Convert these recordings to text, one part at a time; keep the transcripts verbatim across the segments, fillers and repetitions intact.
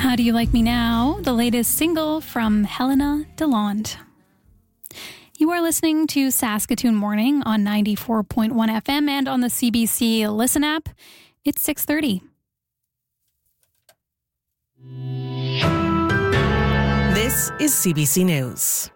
How Do You Like Me Now, the latest single from Helena DeLonde. You are listening to Saskatoon Morning on ninety-four point one F M and on the C B C Listen app. It's six thirty. This is C B C News.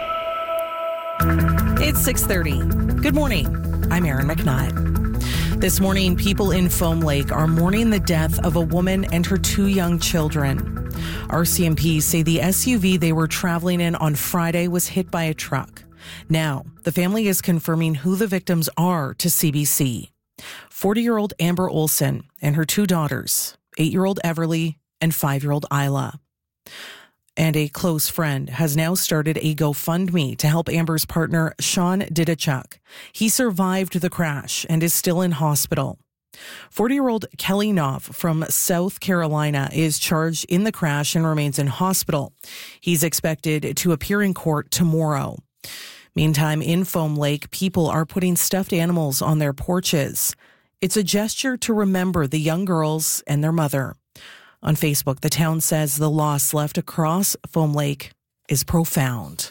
It's six thirty. Good morning. I'm Erin McNutt. This morning, people in Foam Lake are mourning the death of a woman and her two young children. R C M P say the S U V they were traveling in on Friday was hit by a truck. Now, the family is confirming who the victims are to C B C. forty-year-old Amber Olson and her two daughters, eight-year-old Everly and five-year-old Isla. And a close friend has now started a GoFundMe to help Amber's partner, Sean Didachuk. He survived the crash and is still in hospital. forty-year-old Kelly Knopf from South Carolina is charged in the crash and remains in hospital. He's expected to appear in court tomorrow. Meantime, in Foam Lake, people are putting stuffed animals on their porches. It's a gesture to remember the young girls and their mother. On Facebook, the town says the loss left across Foam Lake is profound.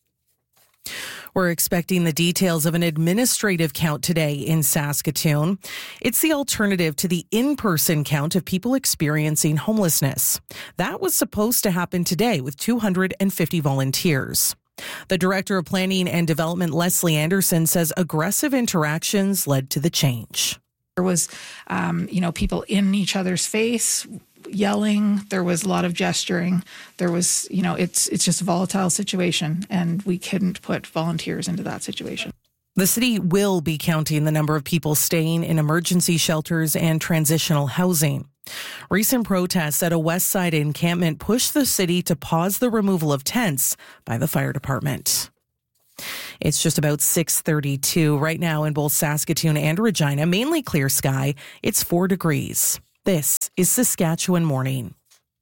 We're expecting the details of an administrative count today in Saskatoon. It's the alternative to the in-person count of people experiencing homelessness. That was supposed to happen today with two hundred fifty volunteers. The Director of Planning and Development, Leslie Anderson, says aggressive interactions led to the change. There was, um, you know, people in each other's face, yelling. There was a lot of gesturing. There was, you know, it's it's just a volatile situation, and we couldn't put volunteers into that situation. The city will be counting the number of people staying in emergency shelters and transitional housing. Recent protests at a West Side encampment pushed the city to pause the removal of tents by the fire department. It's just about six thirty-two right now in both Saskatoon and Regina. Mainly clear sky. It's four degrees. This is Saskatchewan Morning.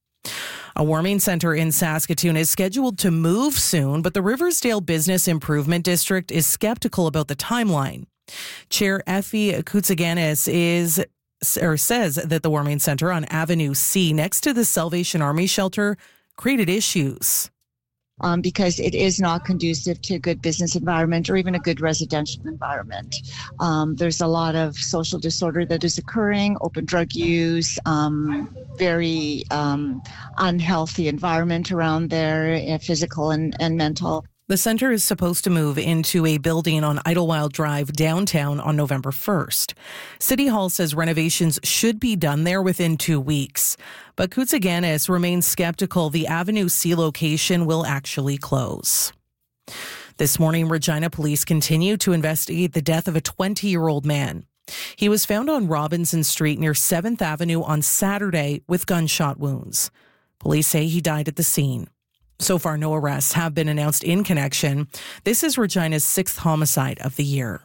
A warming center in Saskatoon is scheduled to move soon, but the Riversdale Business Improvement District is skeptical about the timeline. Chair Effie Koutsaganis is or says that the warming center on Avenue C next to the Salvation Army shelter created issues. Um, because it is not conducive to a good business environment or even a good residential environment. Um, there's a lot of social disorder that is occurring, open drug use, um, very um, unhealthy environment around there, uh, physical and, and mental. The center is supposed to move into a building on Idlewild Drive downtown on November first. City Hall says renovations should be done there within two weeks. But Koutsaganis remains skeptical the Avenue C location will actually close. This morning, Regina police continue to investigate the death of a twenty-year-old man. He was found on Robinson Street near seventh Avenue on Saturday with gunshot wounds. Police say he died at the scene. So far, no arrests have been announced in connection. This is Regina's sixth homicide of the year.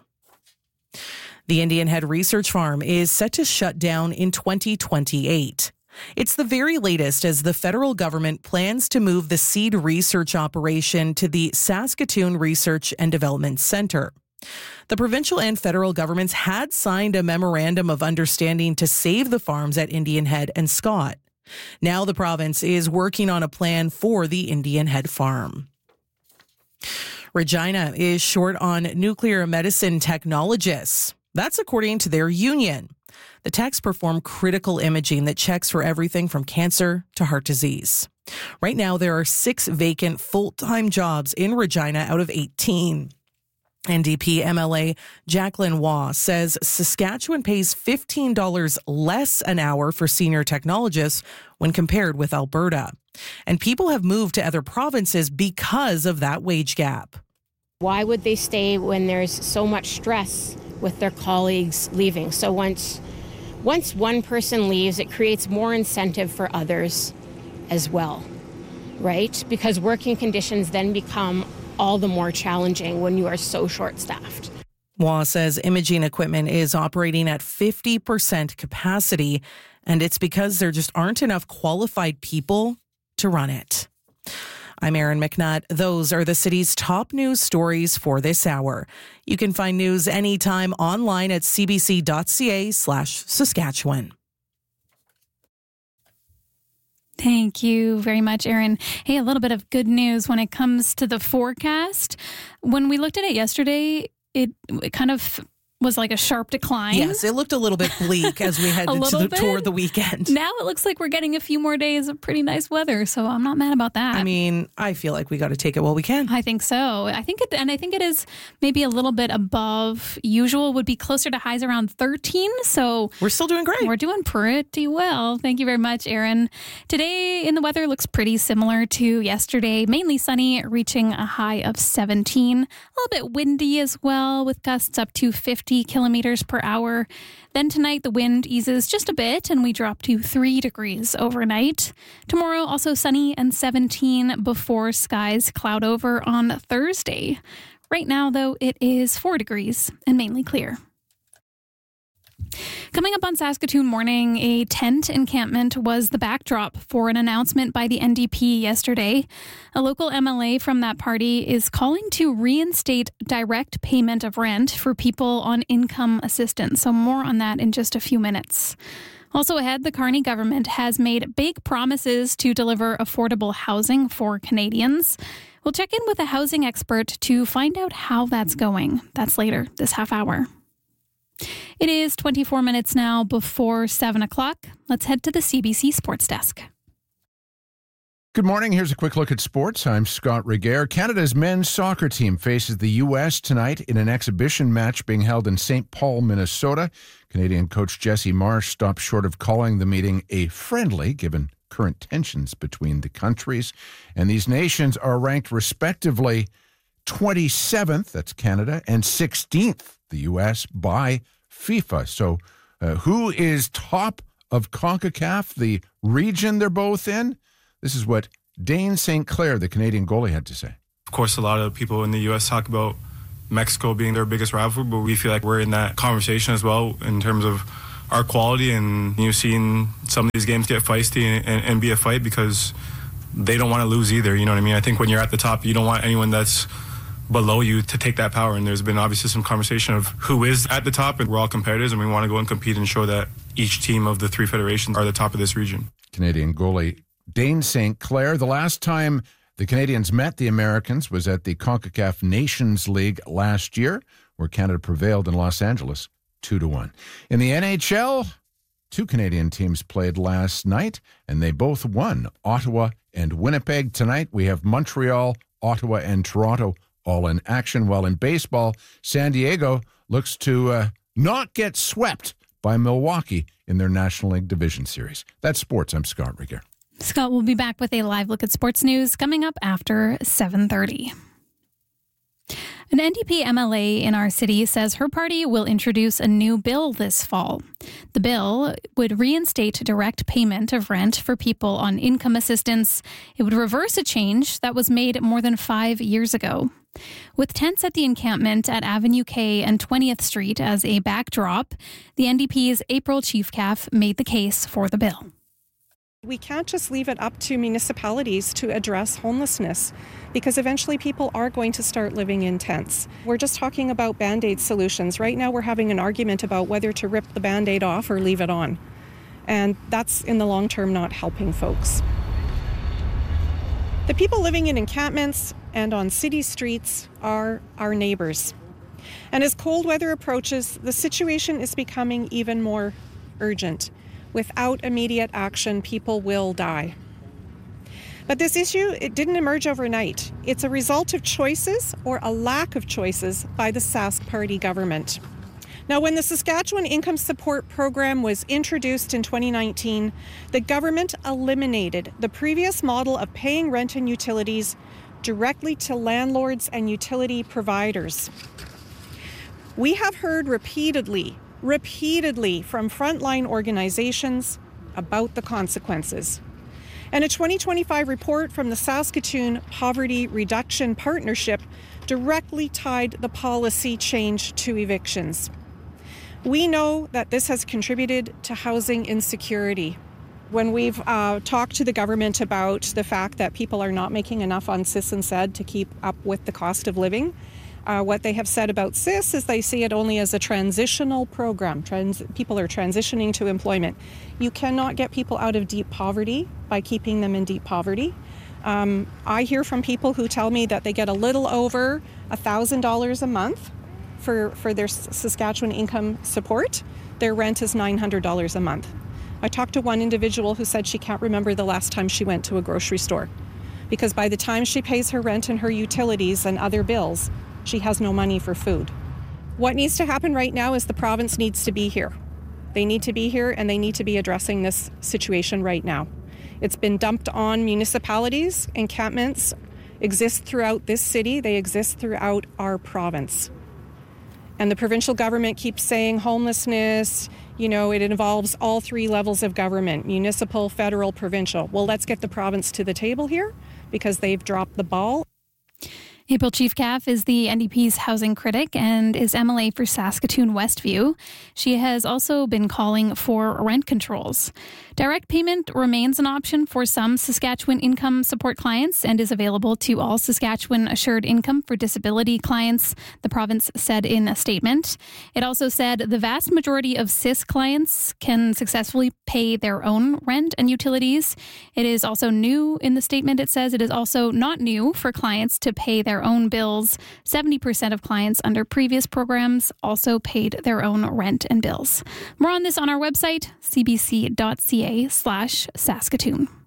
The Indian Head Research Farm is set to shut down in twenty twenty-eight. It's the very latest as the federal government plans to move the seed research operation to the Saskatoon Research and Development Centre. The provincial and federal governments had signed a memorandum of understanding to save the farms at Indian Head and Scott. Now the province is working on a plan for the Indian Head Farm. Regina is short on nuclear medicine technologists. That's according to their union. The techs perform critical imaging that checks for everything from cancer to heart disease. Right now, there are six vacant full-time jobs in Regina out of eighteen. N D P M L A Jacqueline Waugh says Saskatchewan pays fifteen dollars less an hour for senior technologists when compared with Alberta. And people have moved to other provinces because of that wage gap. Why would they stay when there's so much stress with their colleagues leaving? So once, once one person leaves, it creates more incentive for others as well, right? Because working conditions then become all the more challenging when you are so short-staffed. Waugh says imaging equipment is operating at fifty percent capacity, and it's because there just aren't enough qualified people to run it. I'm Erin McNutt. Those are the city's top news stories for this hour. You can find news anytime online at cbc.ca slash Saskatchewan. Thank you very much, Erin. Hey, a little bit of good news when it comes to the forecast. When we looked at it yesterday, it, it kind of was like a sharp decline. Yes, it looked a little bit bleak as we headed to the, toward the weekend. Now it looks like we're getting a few more days of pretty nice weather, so I'm not mad about that. I mean, I feel like we got to take it while we can. I think so. I think it, and I think it is maybe a little bit above usual. Would be closer to highs around thirteen. So we're still doing great. We're doing pretty well. Thank you very much, Erin. Today in the weather looks pretty similar to yesterday. Mainly sunny, reaching a high of seventeen. A little bit windy as well, with gusts up to fifty kilometers per hour. Then tonight, the wind eases just a bit and we drop to three degrees overnight. Tomorrow, also sunny and seventeen before skies cloud over on Thursday. Right now, though, it is four degrees and mainly clear. Coming up on Saskatoon Morning, a tent encampment was the backdrop for an announcement by the N D P yesterday. A local M L A from that party is calling to reinstate direct payment of rent for people on income assistance. So more on that in just a few minutes. Also ahead, the Carney government has made big promises to deliver affordable housing for Canadians. We'll check in with a housing expert to find out how that's going. That's later this half hour. It is twenty-four minutes now before seven o'clock. Let's head to the C B C Sports Desk. Good morning. Here's a quick look at sports. I'm Scott Regehr. Canada's men's soccer team faces the U S tonight in an exhibition match being held in Saint Paul, Minnesota. Canadian coach Jesse Marsh stopped short of calling the meeting a friendly, given current tensions between the countries. And these nations are ranked respectively twenty-seventh, that's Canada, and sixteenth, the U S, by FIFA. So uh, who is top of CONCACAF, the region they're both in? This is what Dane Saint Clair, the Canadian goalie, had to say. Of course, a lot of people in the U S talk about Mexico being their biggest rival, but we feel like we're in that conversation as well in terms of our quality, and you've seen some of these games get feisty and, and, and be a fight because they don't want to lose either. You know what I mean? I think when you're at the top, you don't want anyone that's below you to take that power, and there's been obviously some conversation of who is at the top, and we're all competitors and we want to go and compete and show that each team of the three federations are the top of this region. Canadian goalie Dane Saint Clair. The last time the Canadians met the Americans was at the CONCACAF Nations League last year, where Canada prevailed in Los Angeles two to one. In the N H L, two Canadian teams played last night and they both won, Ottawa and Winnipeg. Tonight we have Montreal, Ottawa, and Toronto all in action. While in baseball, San Diego looks to uh, not get swept by Milwaukee in their National League Division Series. That's sports. I'm Scott Regehr. Scott will be back with a live look at sports news coming up after seven thirty. An N D P M L A in our city says her party will introduce a new bill this fall. The bill would reinstate direct payment of rent for people on income assistance. It would reverse a change that was made more than five years ago. With tents at the encampment at Avenue K and twentieth Street as a backdrop, the N D P's April Chiefcalf made the case for the bill. We can't just leave it up to municipalities to address homelessness, because eventually people are going to start living in tents. We're just talking about Band-Aid solutions. Right now we're having an argument about whether to rip the Band-Aid off or leave it on. And that's in the long term not helping folks. The people living in encampments and on city streets are our neighbors. And as cold weather approaches, the situation is becoming even more urgent. Without immediate action, people will die. But this issue, it didn't emerge overnight. It's a result of choices or a lack of choices by the Sask Party government. Now, when the Saskatchewan Income Support Program was introduced in twenty nineteen, the government eliminated the previous model of paying rent and utilities directly to landlords and utility providers. We have heard repeatedly repeatedly from frontline organizations about the consequences. And a twenty twenty-five report from the Saskatoon Poverty Reduction Partnership directly tied the policy change to evictions. We know that this has contributed to housing insecurity. When we've uh, talked to the government about the fact that people are not making enough on S I S and S E D to keep up with the cost of living, Uh, what they have said about S I S is they see it only as a transitional program. Trans- people are transitioning to employment. You cannot get people out of deep poverty by keeping them in deep poverty. Um, I hear from people who tell me that they get a little over one thousand dollars a month for, for their Saskatchewan income support. Their rent is nine hundred dollars a month. I talked to one individual who said she can't remember the last time she went to a grocery store, because by the time she pays her rent and her utilities and other bills, she has no money for food. What needs to happen right now is the province needs to be here. They need to be here, and they need to be addressing this situation right now. It's been dumped on municipalities. Encampments exist throughout this city. They exist throughout our province. And the provincial government keeps saying homelessness, you know, it involves all three levels of government, municipal, federal, provincial. Well, let's get the province to the table here, because they've dropped the ball. April Chiefcalf is the N D P's housing critic and is M L A for Saskatoon Westview. She has also been calling for rent controls. Direct payment remains an option for some Saskatchewan income support clients and is available to all Saskatchewan Assured Income for Disability clients, the province said in a statement. It also said the vast majority of S I S clients can successfully pay their own rent and utilities. It is also new in the statement. It says it is also not new for clients to pay their own bills. seventy percent of clients under previous programs also paid their own rent and bills. More on this on our website, c b c dot c a slash Saskatoon.